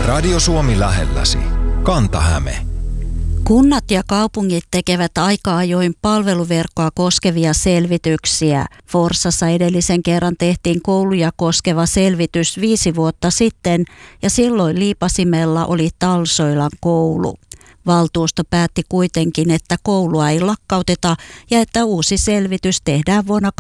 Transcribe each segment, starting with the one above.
Radio Suomi lähelläsi. Kanta-Häme. Kunnat ja kaupungit tekevät aika ajoin palveluverkkoa koskevia selvityksiä. Forssassa edellisen kerran tehtiin kouluja koskeva selvitys 5 vuotta sitten ja silloin Liipasimella oli Talsoilan koulu. Valtuusto päätti kuitenkin, että koulua ei lakkauteta ja että uusi selvitys tehdään vuonna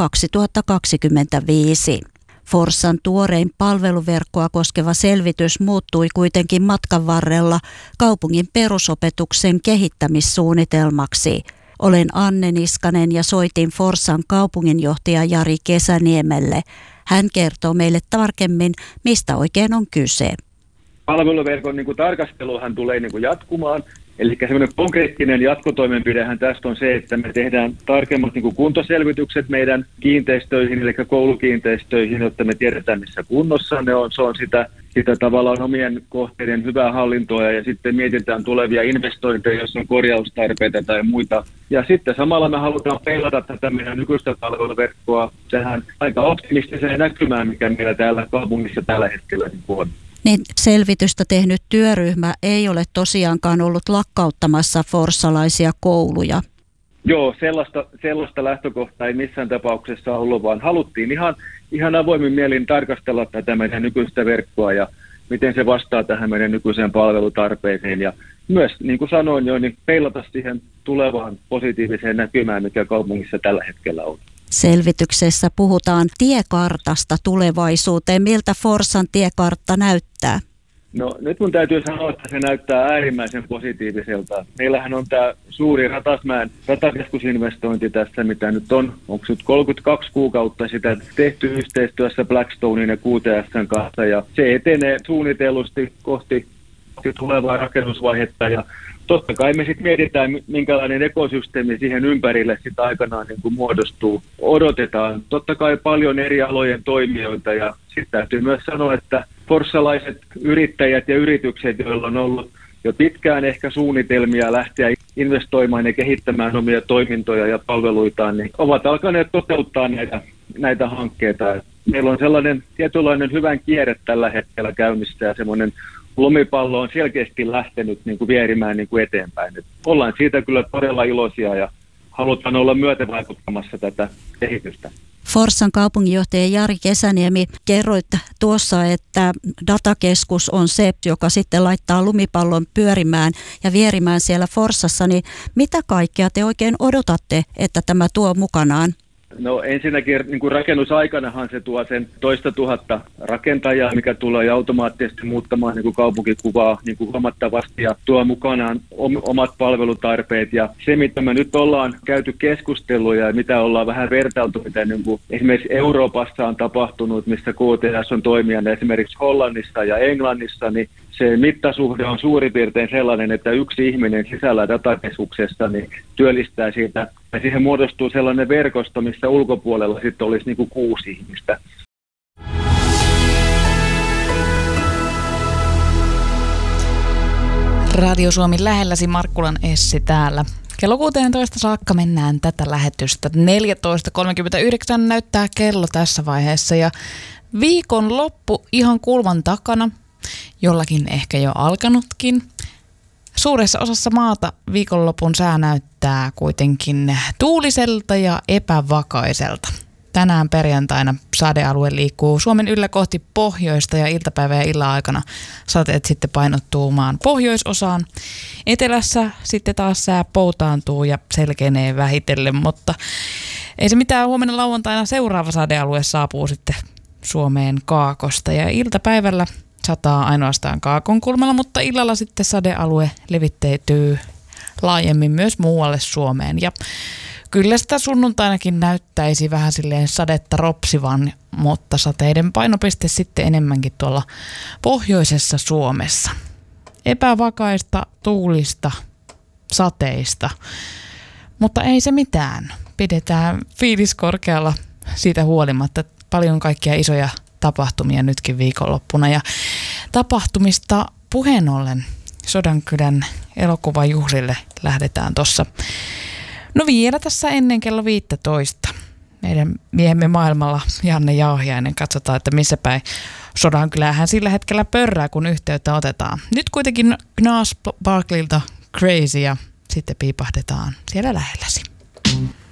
2025. Forssan tuorein palveluverkkoa koskeva selvitys muuttui kuitenkin matkan varrella kaupungin perusopetuksen kehittämissuunnitelmaksi. Olen Anne Niskanen ja soitin Forssan kaupunginjohtaja Jari Kesäniemelle. Hän kertoo meille tarkemmin, mistä oikein on kyse. Palveluverkon tarkasteluhan tulee jatkumaan. Eli semmoinen konkreettinen jatkotoimenpidehän tästä on se, että me tehdään tarkemmat kuntoselvitykset meidän kiinteistöihin, eli koulukiinteistöihin, jotta me tiedetään, missä kunnossa ne on. Se on sitä tavallaan omien kohteiden hyvää hallintoa ja sitten mietitään tulevia investointeja, jos on korjaustarpeita tai muita. Ja sitten samalla me halutaan peilata tätä meidän nykyistä palveluverkkoa tähän aika optimistiseen näkymään, mikä meillä täällä kaupungissa tällä hetkellä on. Niin selvitystä tehnyt työryhmä ei ole tosiaankaan ollut lakkauttamassa forssalaisia kouluja. Joo, sellaista lähtökohtaa ei missään tapauksessa ollut, vaan haluttiin ihan avoimin mielin tarkastella tätä meidän nykyistä verkkoa ja miten se vastaa tähän meidän nykyiseen palvelutarpeeseen. Ja myös, niin kuin sanoin jo, niin peilata siihen tulevaan positiiviseen näkymään, mikä kaupungissa tällä hetkellä on. Selvityksessä puhutaan tiekartasta tulevaisuuteen. Miltä Forssan tiekartta näyttää? No nyt mun täytyy sanoa, että se näyttää äärimmäisen positiiviselta. Meillähän on tämä suuri Ratasmäen ratakeskusinvestointi tässä, mitä nyt on. Onko nyt 32 kuukautta sitä tehty yhteistyössä Blackstonein ja QTS:n kanssa. Ja se etenee suunnitellusti kohti tulevaa rakennusvaihetta. Ja totta kai me sitten mietitään, minkälainen ekosysteemi siihen ympärille sitten aikanaan muodostuu. Odotetaan totta kai paljon eri alojen toimijoita ja sitten täytyy myös sanoa, että forssalaiset yrittäjät ja yritykset, joilla on ollut jo pitkään ehkä suunnitelmia lähteä investoimaan ja kehittämään omia toimintoja ja palveluitaan, niin ovat alkaneet toteuttaa näitä hankkeita. Meillä on sellainen tietynlainen hyvän kierre tällä hetkellä käynnissä ja semmoinen lumipallo on selkeästi lähtenyt vierimään eteenpäin. Et ollaan siitä kyllä todella iloisia ja halutaan olla myötävaikuttamassa tätä kehitystä. Forssan kaupunginjohtaja Jari Kesäniemi, kerroit tuossa, että datakeskus on se, joka sitten laittaa lumipallon pyörimään ja vierimään siellä Forssassa. Niin mitä kaikkea te oikein odotatte, että tämä tuo mukanaan? No ensinnäkin rakennusaikanahan se tuo sen 2 000 rakentajaa, mikä tulee automaattisesti muuttamaan kaupunkikuvaa huomattavasti ja tuo mukanaan omat palvelutarpeet. Ja se, mitä me nyt ollaan käyty keskusteluja ja mitä ollaan vähän vertailtu, mitä esimerkiksi Euroopassa on tapahtunut, missä QTS on toimijana esimerkiksi Hollannissa ja Englannissa, niin se mittasuhde on suurin piirtein sellainen, että yksi ihminen sisällä datakeskuksessa niin työllistää siitä. Ja siihen muodostuu sellainen verkosto, missä ulkopuolella sitten olisi 6 ihmistä. Radio Suomi lähelläsi, Markkulan Essi täällä. Kello 16 saakka mennään tätä lähetystä. 14.39 näyttää kello tässä vaiheessa ja viikon loppu ihan kulman takana. Jollakin ehkä jo alkanutkin. Suuressa osassa maata viikonlopun sää näyttää kuitenkin tuuliselta ja epävakaiselta. Tänään perjantaina sadealue liikkuu Suomen yllä kohti pohjoista ja iltapäivä ja illan aikana sateet sitten painottuu maan pohjoisosaan. Etelässä sitten taas sää poutaantuu ja selkenee vähitellen, mutta ei se mitään, huomenna lauantaina seuraava sadealue saapuu sitten Suomeen kaakosta ja iltapäivällä sataa ainoastaan Kaakonkulmalla, mutta illalla sitten sadealue levitteytyy laajemmin myös muualle Suomeen. Ja kyllä sitä sunnuntainakin näyttäisi vähän silleen sadetta ropsivan, mutta sateiden painopiste sitten enemmänkin tuolla pohjoisessa Suomessa. Epävakaista, tuulista, sateista, mutta ei se mitään. Pidetään fiilis korkealla siitä huolimatta. Paljon kaikkia isoja tapahtumia nytkin viikonloppuna ja tapahtumista puheen ollen Sodankylän elokuvajuhlille lähdetään tuossa. No vielä tässä ennen kello 15. Meidän miehemme maailmalla Janne Jauhiainen, katsotaan, että missä päin Sodankylähän sillä hetkellä pörrää, kun yhteyttä otetaan. Nyt kuitenkin Gnarls Barkleylta Crazy ja sitten piipahdetaan siellä lähelläsi.